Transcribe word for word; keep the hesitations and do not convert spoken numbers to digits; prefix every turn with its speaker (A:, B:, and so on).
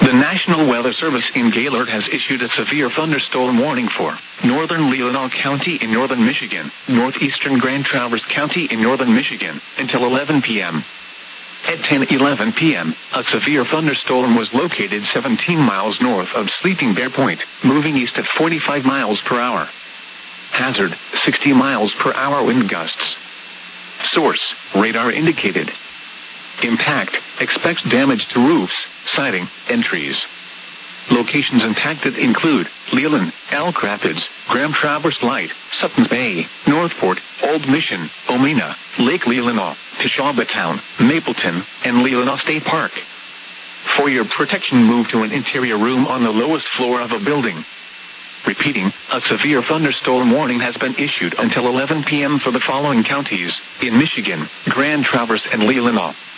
A: The National Weather Service in Gaylord has issued a severe thunderstorm warning for northern Leelanau County in northern Michigan, northeastern Grand Traverse County in northern Michigan, until eleven p.m. At ten eleven p.m., a severe thunderstorm was located seventeen miles north of Sleeping Bear Point, moving east at forty-five miles per hour. Hazard, sixty miles per hour wind gusts. Source, radar indicated. Impact, expects damage to roofs, siding, and trees. Locations impacted include Leland, Elk Rapids, Grand Traverse Light, Suttons Bay, Northport, Old Mission, Omena, Lake Leelanau, Teshaba Town, Mapleton, and Leelanau State Park. For your protection, move to an interior room on the lowest floor of a building. Repeating, a severe thunderstorm warning has been issued until eleven p.m. for the following counties in Michigan: Grand Traverse and Leelanau.